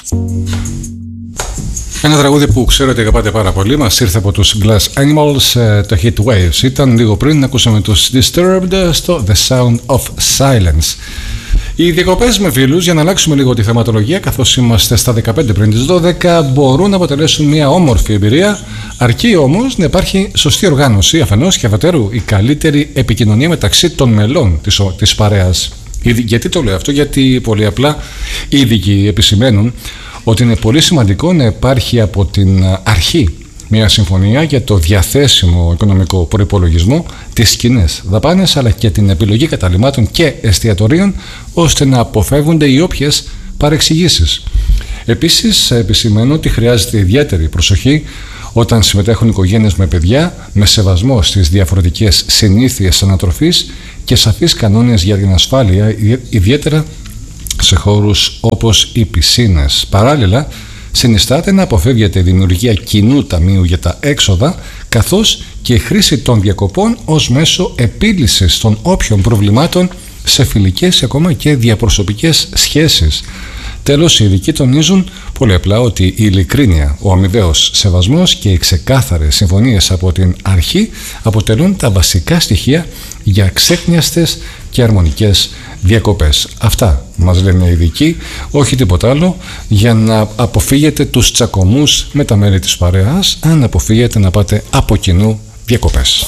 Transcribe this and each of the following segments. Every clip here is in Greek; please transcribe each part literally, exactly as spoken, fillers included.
Ένα τραγούδι που ξέρω ότι αγαπάτε πάρα πολύ, μας ήρθε από τους Glass Animals, το Heat Waves. Ήταν λίγο πριν, ακούσαμε τους Disturbed στο The Sound of Silence. Οι διακοπές με φίλους, για να αλλάξουμε λίγο τη θεματολογία, καθώς είμαστε στα δεκαπέντε πριν τις δώδεκα, μπορούν να αποτελέσουν μια όμορφη εμπειρία, αρκεί όμως να υπάρχει σωστή οργάνωση αφενός και αφετέρου η καλύτερη επικοινωνία μεταξύ των μελών της, της παρέας. Γιατί το λέω αυτό? Γιατί πολύ απλά οι ειδικοί επισημαίνουν ότι είναι πολύ σημαντικό να υπάρχει από την αρχή μια συμφωνία για το διαθέσιμο οικονομικό προϋπολογισμό, τις κοινές δαπάνες αλλά και την επιλογή καταλυμάτων και εστιατορίων, ώστε να αποφεύγονται οι όποιες παρεξηγήσεις. Επίσης, επισημαίνω ότι χρειάζεται ιδιαίτερη προσοχή όταν συμμετέχουν οικογένειες με παιδιά, με σεβασμό στις διαφορετικές συνήθειες ανατροφής και σαφείς κανόνες για την ασφάλεια, ιδιαίτερα σε χώρους όπως οι πισίνες. Παράλληλα, συνιστάται να αποφεύγεται η δημιουργία κοινού ταμείου για τα έξοδα, καθώς και η χρήση των διακοπών ως μέσο επίλυσης των όποιων προβλημάτων σε φιλικές ακόμα και διαπροσωπικές σχέσεις. Τέλος, οι ειδικοί τονίζουν πολύ απλά ότι η ειλικρίνεια, ο αμοιβαίος σεβασμός και οι ξεκάθαρες συμφωνίες από την αρχή αποτελούν τα βασικά στοιχεία για ξέχνιαστες και αρμονικές διακοπές. Αυτά μας λένε οι ειδικοί, όχι τίποτα άλλο, για να αποφύγετε τους τσακωμούς με τα μέλη της παρέας, αν αποφύγετε να πάτε από κοινού διακοπές.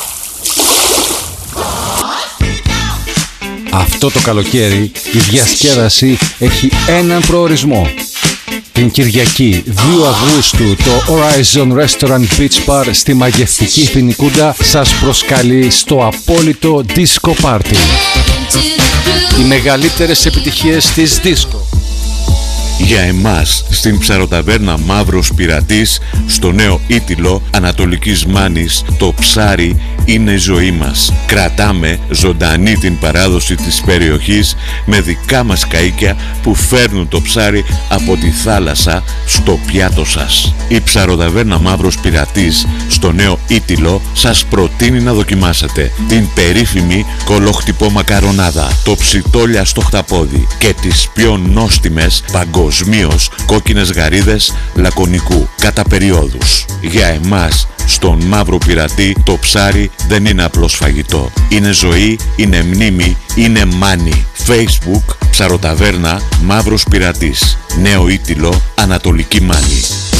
Αυτό το καλοκαίρι η διασκέδαση έχει έναν προορισμό. Την Κυριακή δύο Αυγούστου το Horizon Restaurant Beach Bar στη μαγευτική Φινικούντα σας προσκαλεί στο απόλυτο disco party. Οι μεγαλύτερες επιτυχίες της disco. Για εμάς στην ψαροταβέρνα Μαύρος Πειρατής, στο νέο Ήτυλο Ανατολικής Μάνης, το ψάρι είναι η ζωή μας. Κρατάμε ζωντανή την παράδοση της περιοχής με δικά μας καΐκια που φέρνουν το ψάρι από τη θάλασσα στο πιάτο σας. Η ψαροταβέρνα Μαύρος Πειρατής στο νέο Ήτυλο σας προτείνει να δοκιμάσετε την περίφημη κολοχτυπό μακαρονάδα, το ψιτόλια στο χταπόδι και τις πιο νόστιμες παγκοσμίως κόκκινες γαρίδες λακωνικού κατά περιόδους. Για εμάς στον Μαύρο Πειρατή το ψάρι δεν είναι απλώς φαγητό. Είναι ζωή, είναι μνήμη, είναι μάνι. Facebook, ψαροταβέρνα Μαύρος Πειρατής, νέο Ήτυλο Ανατολική Μάνη.